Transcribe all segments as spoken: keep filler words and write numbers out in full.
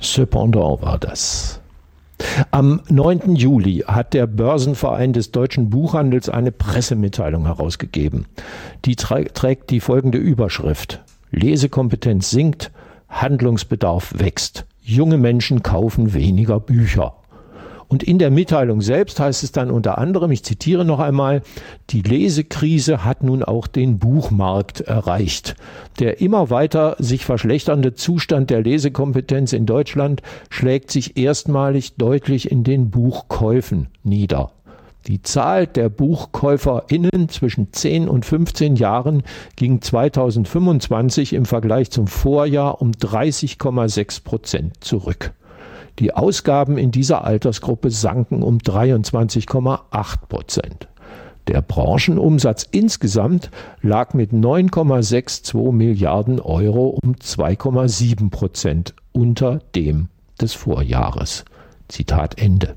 Cependant war das. Am neunten Juli hat der Börsenverein des deutschen Buchhandels eine Pressemitteilung herausgegeben. Die trägt die folgende Überschrift: Lesekompetenz sinkt, Handlungsbedarf wächst. Junge Menschen kaufen weniger Bücher. Und in der Mitteilung selbst heißt es dann unter anderem, ich zitiere noch einmal, die Lesekrise hat nun auch den Buchmarkt erreicht. Der immer weiter sich verschlechternde Zustand der Lesekompetenz in Deutschland schlägt sich erstmalig deutlich in den Buchkäufen nieder. Die Zahl der BuchkäuferInnen zwischen zehn und fünfzehn Jahren ging zweitausendfünfundzwanzig im Vergleich zum Vorjahr um dreißig Komma sechs Prozent zurück. Die Ausgaben in dieser Altersgruppe sanken um dreiundzwanzig Komma acht Prozent. Der Branchenumsatz insgesamt lag mit neun Komma zweiundsechzig Milliarden Euro um zwei Komma sieben Prozent unter dem des Vorjahres. Zitat Ende.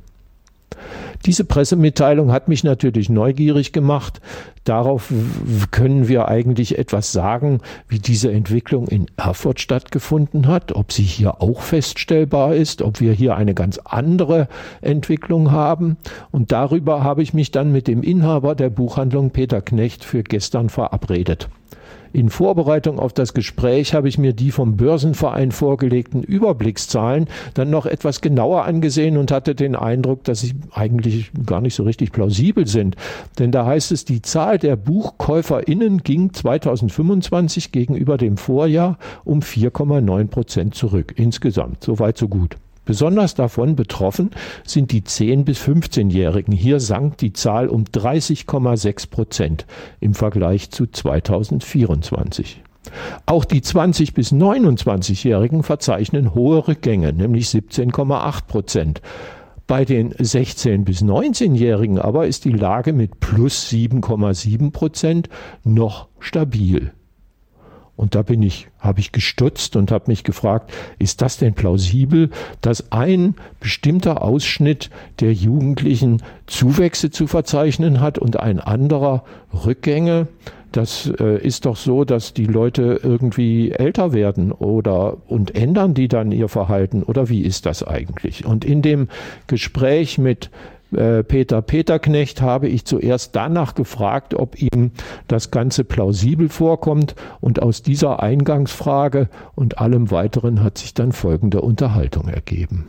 Diese Pressemitteilung hat mich natürlich neugierig gemacht. Darauf können wir eigentlich etwas sagen, wie diese Entwicklung in Erfurt stattgefunden hat, ob sie hier auch feststellbar ist, ob wir hier eine ganz andere Entwicklung haben. Und darüber habe ich mich dann mit dem Inhaber der Buchhandlung Peter Knecht für gestern verabredet. In Vorbereitung auf das Gespräch habe ich mir die vom Börsenverein vorgelegten Überblickszahlen dann noch etwas genauer angesehen und hatte den Eindruck, dass sie eigentlich gar nicht so richtig plausibel sind. Denn da heißt es, die Zahl der BuchkäuferInnen ging zweitausendfünfundzwanzig gegenüber dem Vorjahr um vier Komma neun Prozent zurück. Insgesamt, so weit so gut. Besonders davon betroffen sind die zehn- bis fünfzehnjährigen. Hier sank die Zahl um dreißig Komma sechs Prozent im Vergleich zu zweitausendvierundzwanzig. Auch die zwanzig- bis neunundzwanzigjährigen verzeichnen hohe Rückgänge, nämlich siebzehn Komma acht Prozent. Bei den sechzehn- bis neunzehnjährigen aber ist die Lage mit plus sieben Komma sieben Prozent noch stabil. Und da bin ich, habe ich gestutzt und habe mich gefragt, ist das denn plausibel, dass ein bestimmter Ausschnitt der Jugendlichen Zuwächse zu verzeichnen hat und ein anderer Rückgänge? Das äh, ist doch so, dass die Leute irgendwie älter werden oder und ändern die dann ihr Verhalten, oder wie ist das eigentlich? Und in dem Gespräch mit Peter Peterknecht habe ich zuerst danach gefragt, ob ihm das Ganze plausibel vorkommt, und aus dieser Eingangsfrage und allem Weiteren hat sich dann folgende Unterhaltung ergeben.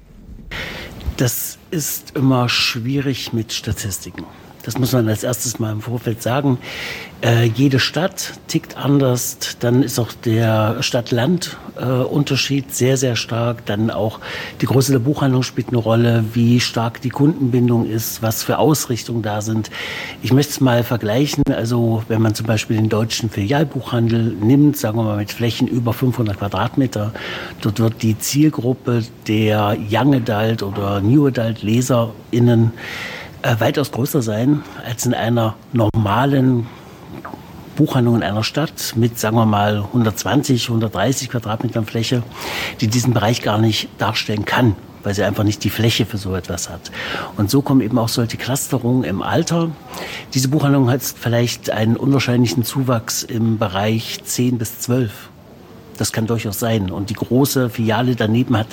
Das ist immer schwierig mit Statistiken. Das muss man als erstes mal im Vorfeld sagen. Äh, jede Stadt tickt anders. Dann ist auch der Stadt-Land-Unterschied äh, sehr, sehr stark. Dann auch die Größe der Buchhandlung spielt eine Rolle, wie stark die Kundenbindung ist, was für Ausrichtungen da sind. Ich möchte es mal vergleichen. Also wenn man zum Beispiel den deutschen Filialbuchhandel nimmt, sagen wir mal mit Flächen über fünfhundert Quadratmeter, dort wird die Zielgruppe der Young Adult oder New Adult LeserInnen weitaus größer sein als in einer normalen Buchhandlung in einer Stadt mit, sagen wir mal, hundertzwanzig, hundertdreißig Quadratmetern Fläche, die diesen Bereich gar nicht darstellen kann, weil sie einfach nicht die Fläche für so etwas hat. Und so kommen eben auch solche Clusterungen im Alter. Diese Buchhandlung hat vielleicht einen unwahrscheinlichen Zuwachs im Bereich zehn bis zwölf. Das kann durchaus sein. Und die große Filiale daneben hat